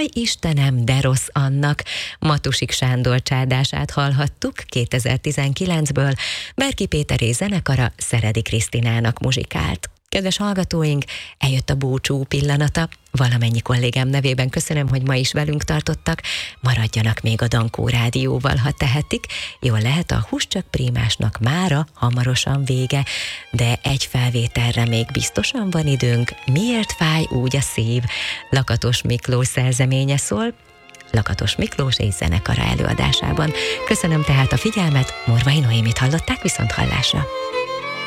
Jaj, Istenem, de rossz annak. Matusik Sándor csádását hallhattuk 2019-ből, Berki Péteré zenekara Szeredi Krisztinának muzsikált. Kedves hallgatóink, eljött a búcsú pillanata. Valamennyi kollégám nevében köszönöm, hogy ma is velünk tartottak. Maradjanak még a Dankó Rádióval, ha tehetik. Jól lehet, a Húscsak Prímásnak mára hamarosan vége, de egy felvételre még biztosan van időnk. Miért fáj úgy a szív? Lakatos Miklós szerzeménye szól, Lakatos Miklós és zenekara előadásában. Köszönöm tehát a figyelmet, Morvai Noémit hallották, viszont hallásra.